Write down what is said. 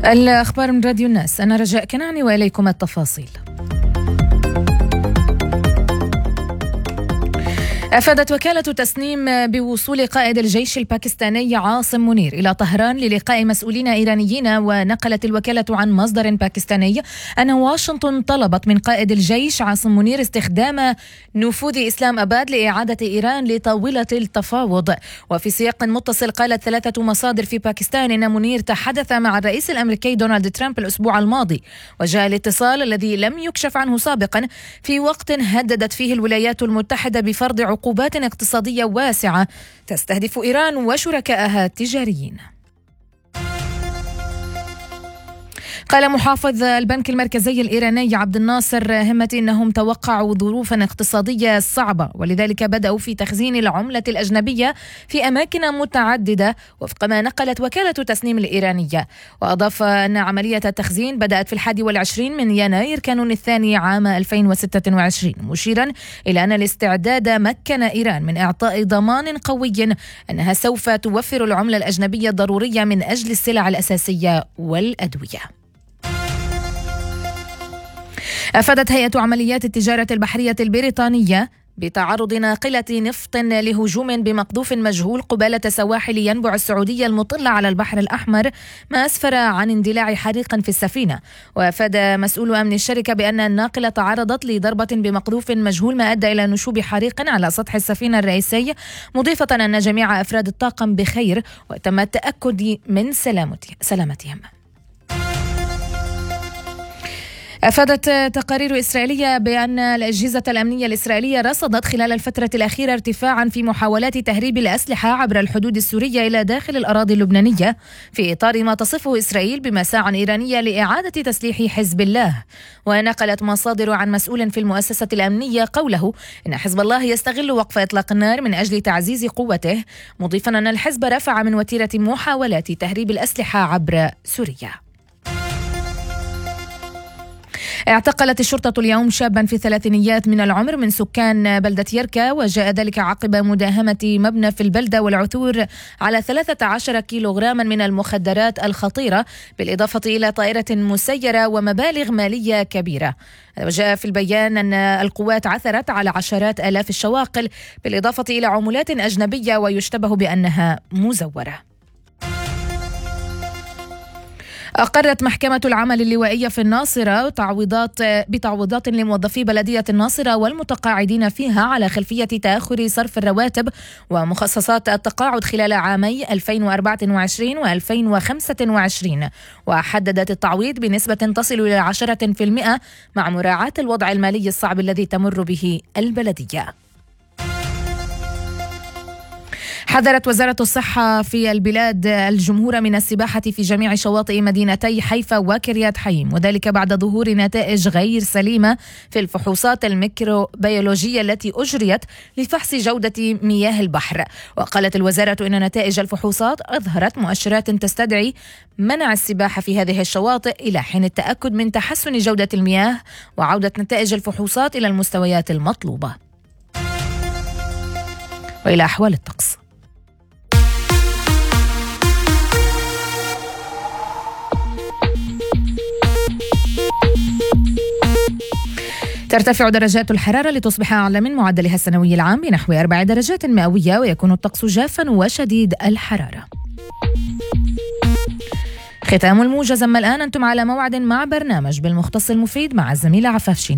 الأخبار من راديو الناس، أنا رجاء كناني وإليكم التفاصيل. أفادت وكالة تسنيم بوصول قائد الجيش الباكستاني عاصم منير إلى طهران للقاء مسؤولين إيرانيين، ونقلت الوكالة عن مصدر باكستاني أن واشنطن طلبت من قائد الجيش عاصم منير استخدام نفوذ إسلام أباد لإعادة إيران لطاولة التفاوض. وفي سياق متصل قالت 3 مصادر في باكستان إن منير تحدث مع الرئيس الأمريكي دونالد ترامب الأسبوع الماضي، وجاء الاتصال الذي لم يكشف عنه سابقا في وقت هددت فيه الولايات المتحدة بفرض عقوبات اقتصادية واسعة تستهدف إيران وشركائها التجاريين. قال محافظ البنك المركزي الإيراني عبد الناصر همتي إنهم توقعوا ظروفا اقتصادية صعبة، ولذلك بدأوا في تخزين العملة الأجنبية في أماكن متعددة وفق ما نقلت وكالة تسنيم الإيرانية. وأضاف أن عملية التخزين بدأت في 21 من يناير كانون الثاني عام 2026، مشيرا إلى أن الاستعداد مكن إيران من إعطاء ضمان قوي أنها سوف توفر العملة الأجنبية الضرورية من أجل السلع الأساسية والأدوية. أفادت هيئة عمليات التجارة البحرية البريطانية بتعرض ناقلة نفط لهجوم بمقذوف مجهول قبالة سواحل ينبع السعودية المطلة على البحر الأحمر، ما أسفر عن اندلاع حريق في السفينة. وأفاد مسؤول أمن الشركة بأن الناقلة تعرضت لضربة بمقذوف مجهول ما أدى إلى نشوب حريق على سطح السفينة الرئيسي، مضيفة أن جميع أفراد الطاقم بخير وتم التأكد من سلامتهم. أفادت تقارير إسرائيلية بأن الأجهزة الأمنية الإسرائيلية رصدت خلال الفترة الأخيرة ارتفاعا في محاولات تهريب الأسلحة عبر الحدود السورية إلى داخل الأراضي اللبنانية، في إطار ما تصفه إسرائيل بمساع إيرانية لإعادة تسليح حزب الله. ونقلت مصادر عن مسؤول في المؤسسة الأمنية قوله إن حزب الله يستغل وقف إطلاق النار من أجل تعزيز قوته، مضيفا أن الحزب رفع من وتيرة محاولات تهريب الأسلحة عبر سوريا. اعتقلت الشرطة اليوم شابا في الثلاثينيات من العمر من سكان بلدة يركا، وجاء ذلك عقب مداهمة مبنى في البلدة والعثور على 13 كيلوغراما من المخدرات الخطيرة، بالإضافة إلى طائرة مسيرة ومبالغ مالية كبيرة. وجاء في البيان أن القوات عثرت على عشرات آلاف الشواقل، بالإضافة إلى عملات أجنبية ويشتبه بأنها مزورة. أقرت محكمة العمل اللوائية في الناصرة بتعويضات لموظفي بلدية الناصرة والمتقاعدين فيها على خلفية تأخر صرف الرواتب ومخصصات التقاعد خلال عامي 2024 و2025، وحددت التعويض بنسبة تصل إلى 10% مع مراعاة الوضع المالي الصعب الذي تمر به البلدية. حذرت وزارة الصحة في البلاد الجمهور من السباحة في جميع شواطئ مدينتي حيفا وكريات حيم، وذلك بعد ظهور نتائج غير سليمة في الفحوصات الميكروبيولوجية التي أجريت لفحص جودة مياه البحر. وقالت الوزارة إن نتائج الفحوصات أظهرت مؤشرات تستدعي منع السباحة في هذه الشواطئ إلى حين التأكد من تحسن جودة المياه وعودة نتائج الفحوصات إلى المستويات المطلوبة. وإلى أحوال الطقس. ترتفع درجات الحرارة لتصبح أعلى من معدلها السنوي العام بنحو 4 درجات مئوية، ويكون الطقس جافا وشديد الحرارة. ختام الموجز. أما الآن أنتم على موعد مع برنامج بالمختص المفيد مع الزميلة عفاف شين.